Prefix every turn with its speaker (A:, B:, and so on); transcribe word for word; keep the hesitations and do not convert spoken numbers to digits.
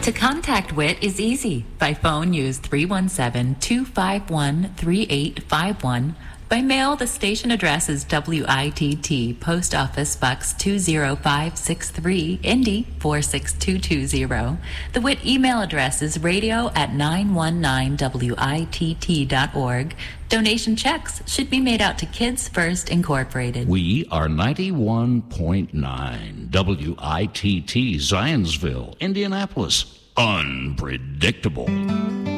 A: To contact W I T is easy. By phone, use three one seven, two five one, three eight five one. By mail, the station address is W I T T, Post Office Box two zero five six three, Indy four six two two zero. The W I T email address is radio at nine one nine W I T T dot org. Donation checks should be made out to Kids First Incorporated.
B: We are ninety-one point nine W I T T, Zionsville, Indianapolis. Unpredictable.